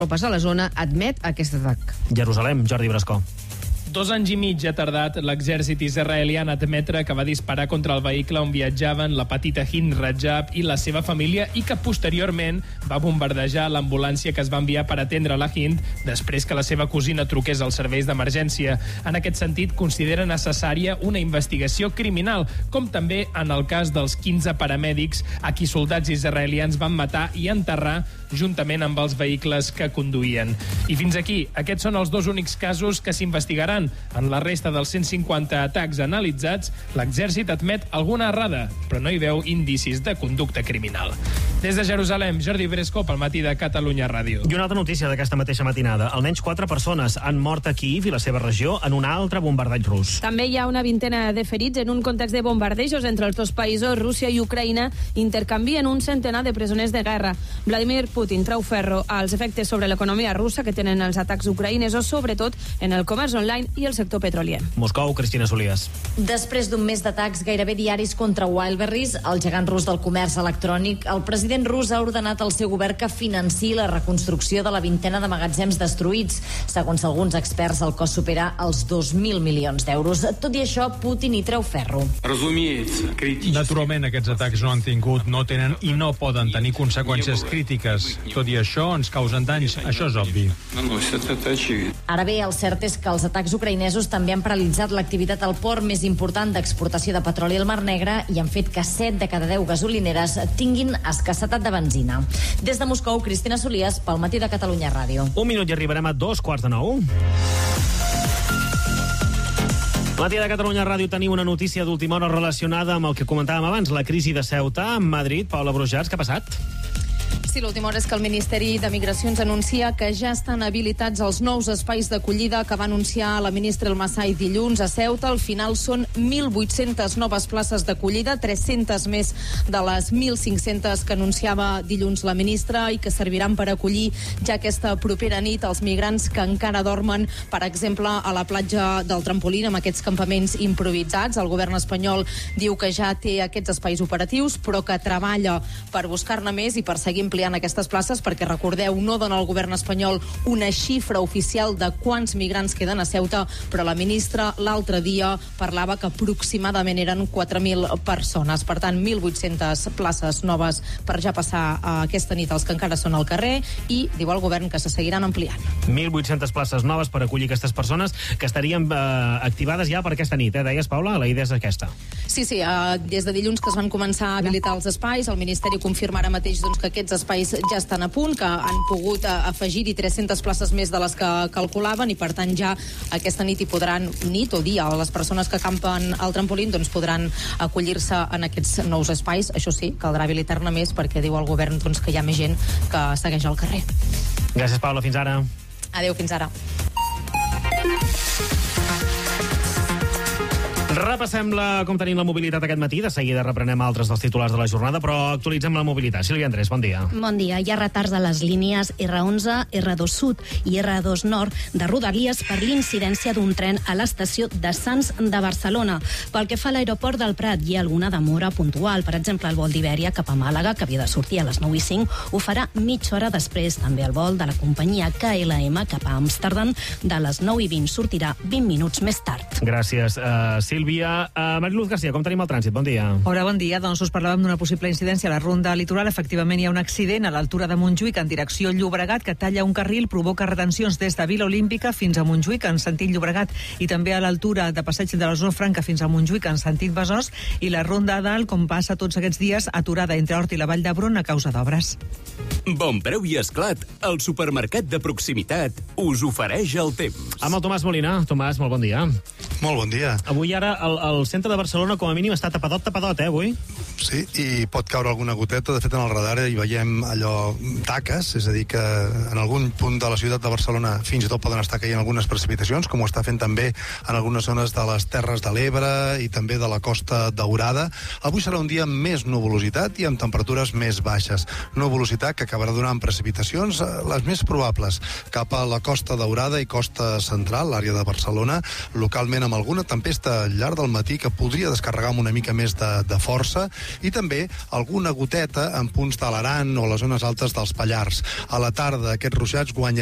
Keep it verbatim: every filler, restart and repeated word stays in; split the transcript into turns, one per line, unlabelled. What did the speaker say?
tropes a la zona admet aquest atac.
Jerusalem, Jordi Brascó.
Dos anys i mig ha tardat l'exèrcit israelià en admetre que va disparar contra el vehicle on viatjaven la petita Hind Rajab i la seva família i que posteriorment va bombardejar l'ambulància que es va enviar per atendre la Hind després que la seva cosina truqués als serveis d'emergència. En aquest sentit, considera necessària una investigació criminal, com també en el cas dels quinze paramèdics a qui soldats israelians van matar i enterrar juntament amb els vehicles que conduïen. I fins aquí, aquests són els dos únics casos que s'investigaran. En la resta dels cent cinquanta atacs analitzats, l'exèrcit admet alguna errada, però no hi veu indicis de conducta criminal. Des de Jerusalem, Jordi Bresco, pel matí de Catalunya Ràdio.
I una altra notícia d'aquesta mateixa matinada. Almenys quatre persones han mort a Kíiv i la seva regió en un altre bombardeig rus.
També hi ha una vintena de ferits en un context de bombardejos entre els dos països. Rússia i Ucraïna intercanvien un centenar de presoners de guerra. Vladimir Putin treu ferro als efectes sobre l'economia russa que tenen els atacs ucraïnesos, sobretot en el comerç online i el sector petrolier.
Moscou, Cristina Solies.
Després d'un mes d'atacs gairebé diaris contra Wildberries, el gegant rus del comerç electrònic, el president rus ha ordenat al seu govern que financiï la reconstrucció de la vintena de magatzems destruïts. Segons alguns experts, el cost supera els dos mil milions d'euros. Tot i això, Putin hi treu ferro.
Naturalment, aquests atacs no han tingut, no tenen i no poden tenir conseqüències crítiques. Tot i això, ens causen danys. Això és obvi.
Ara bé, el cert és que els atacs ucraïnesos també han paralitzat l'activitat al port més important d'exportació de petroli al Mar Negre i han fet que set de cada deu gasolineres tinguin escassetat de benzina. Des de Moscou, Cristina Solies, pel matí de Catalunya Ràdio.
Un minut i arribarem a dos quarts de nou. Matí de Catalunya Ràdio tenim una notícia d'última hora relacionada amb el que comentàvem abans, la crisi de Ceuta, en Madrid. Paula Brujats, què ha passat?
Sí, l'última hora és que el Ministeri de Migracions anuncia que ja estan habilitats els nous espais d'acollida que va anunciar la ministra El Massai dilluns a Ceuta. Al final són mil vuit-centes noves places d'acollida, tres-centes més de les mil cinc-centes que anunciava dilluns la ministra i que serviran per acollir ja aquesta propera nit els migrants que encara dormen, per exemple, a la platja del Trampolín amb aquests campaments improvisats. El govern espanyol diu que ja té aquests espais operatius, però que treballa per buscar-ne més i per seguir ampliant aquestes places, perquè recordeu, no dona el govern espanyol una xifra oficial de quants migrants queden a Ceuta, però la ministra l'altre dia parlava que aproximadament eren quatre mil persones. Per tant, mil vuit-centes places noves per ja passar aquesta nit als que encara són al carrer i diu el govern que se seguiran ampliant.
mil vuit-centes places noves per acollir aquestes persones que estarien eh, activades ja per aquesta nit, eh? Deies, Paula? La idea és aquesta.
Sí, sí, eh, des de dilluns que es van començar a habilitar els espais, el Ministeri confirma ara mateix doncs, que aquests espais ja estan a punt, que han pogut afegir-hi tres-centes places més de les que calculaven i per tant ja aquesta nit hi podran, nit o dia, les persones que campen al Trampolín doncs podran acollir-se en aquests nous espais. Això sí, caldrà habilitar-ne més perquè diu el govern doncs, que hi ha més gent que segueix al carrer.
Gràcies, Paula. Fins ara.
Adéu, fins ara.
Repassem la, com tenim la mobilitat aquest matí. De seguida reprenem altres dels titulars de la jornada, però actualitzem la mobilitat. Sílvia Andrés, bon dia.
Bon dia. Hi ha retards a les línies erra onze, erra dos Sud i erra dos Nord de Rodalies per l'incidència d'un tren a l'estació de Sants de Barcelona. Pel que fa a l'aeroport del Prat, hi ha alguna demora puntual. Per exemple, el vol d'Ibèria cap a Màlaga, que havia de sortir a les nou i cinc, ho farà mitja hora després. També el vol de la companyia K L M cap a Amsterdam de les nou i vint sortirà vint minuts més tard.
Gràcies, uh, Sílvia. Uh, Mariluz García, com tenim el trànsit? Bon dia.
Hola, bon dia. Doncs us parlàvem d'una possible incidència a la ronda litoral. Efectivament, hi ha un accident a l'altura de Montjuïc en direcció Llobregat que talla un carril, provoca retencions des de Vila Olímpica fins a Montjuïc en sentit Llobregat i també a l'altura de Passeig de la Zona Franca fins a Montjuïc en sentit Besòs, i la ronda a dalt, com passa tots aquests dies, aturada entre Hort i la Vall d'Hebron a causa d'obres.
Bon preu i esclat, el supermercat de proximitat us ofereix el temps.
Amb el Tomàs Molina. Tomàs, molt bon dia.
Molt bon dia.
Avui ara el, el centre de Barcelona com a mínim està tapadot, tapadot, eh, avui?
Sí, i pot caure alguna goteta. De fet, en el radar hi veiem allò taques, és a dir, que en algun punt de la ciutat de Barcelona fins i tot poden estar caient algunes precipitacions, com ho està fent també en algunes zones de les Terres de l'Ebre i també de la Costa Daurada. Avui serà un dia amb més nuvolositat i amb temperatures més baixes. Nuvolositat que acabarà donant precipitacions, les més probables, cap a la Costa Daurada i Costa Central, l'àrea de Barcelona, localment amb alguna tempesta lleugera llarg del matí que podria descarregar amb una mica més de, de força, i també alguna goteta en punts de l'Aran o les zones altes dels Pallars. A la tarda aquests ruixats guanyen